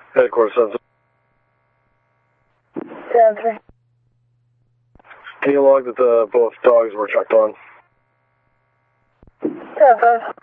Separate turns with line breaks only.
Headquarters,
7-3.
Can you log that both dogs were checked on?
7-5.